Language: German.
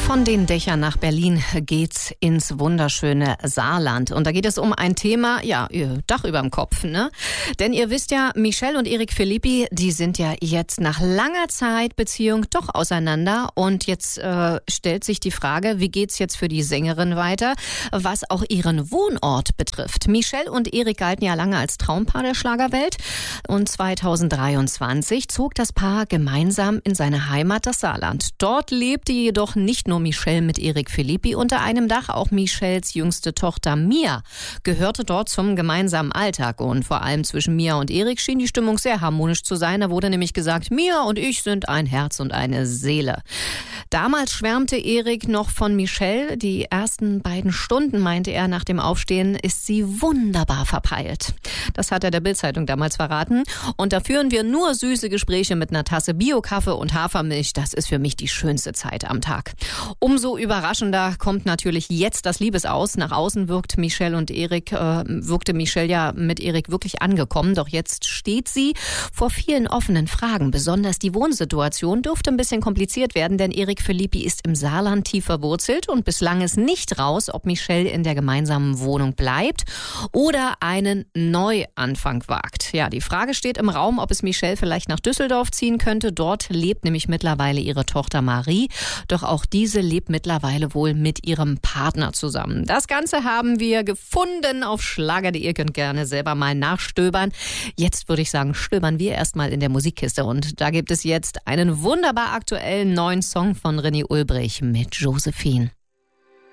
Von den Dächern nach Berlin geht's ins wunderschöne Saarland. Und da geht es um ein Thema, Dach überm Kopf, ne? Denn ihr wisst ja, Michelle und Eric Philippi, die sind ja jetzt nach langer Zeit Beziehung doch auseinander. Und jetzt stellt sich die Frage, wie geht's jetzt für die Sängerin weiter, was auch ihren Wohnort betrifft. Michelle und Eric galten ja lange als Traumpaar der Schlagerwelt. Und 2023 zog das Paar gemeinsam in seine Heimat, das Saarland. Dort lebte jedoch nicht nur Michelle mit Eric Philippi unter einem Dach, auch Michelles jüngste Tochter Mia gehörte dort zum gemeinsamen Alltag. Und vor allem zwischen Mia und Eric schien die Stimmung sehr harmonisch zu sein. Da wurde nämlich gesagt, Mia und ich sind ein Herz und eine Seele. Damals schwärmte Eric noch von Michelle. Die ersten beiden Stunden, meinte er nach dem Aufstehen, ist sie wunderbar verpeilt. Das hat er der Bild-Zeitung damals verraten. Und da führen wir nur süße Gespräche mit einer Tasse Bio-Kaffee und Hafermilch. Das ist für mich die schönste Zeit am Tag. Umso überraschender kommt natürlich jetzt das Liebesaus. Nach außen wirkte Michelle ja mit Eric wirklich angekommen. Doch jetzt steht sie vor vielen offenen Fragen. Besonders die Wohnsituation dürfte ein bisschen kompliziert werden, denn Eric Philippi ist im Saarland tief verwurzelt und bislang ist nicht raus, ob Michelle in der gemeinsamen Wohnung bleibt oder einen Neuanfang wagt. Ja, die Frage steht im Raum, ob es Michelle vielleicht nach Düsseldorf ziehen könnte. Dort lebt nämlich mittlerweile ihre Tochter Marie. Doch auch diese lebt mittlerweile wohl mit ihrem Partner zusammen. Das Ganze haben wir gefunden auf Schlager.de. Ihr könnt gerne selber mal nachstöbern. Jetzt würde ich sagen, stöbern wir erstmal in der Musikkiste. Und da gibt es jetzt einen wunderbar aktuellen neuen Song von René Ulbrich mit Josephine.